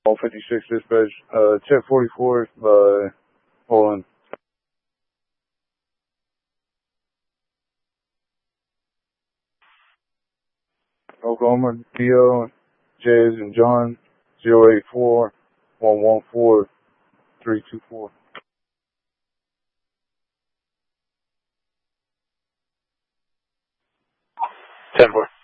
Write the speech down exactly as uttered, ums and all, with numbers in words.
All fifty-six dispatch, uh, ten forty-four, uh, hold on. Oklahoma, D O, J as in John, zero eight four, one one four, three two four. ten four.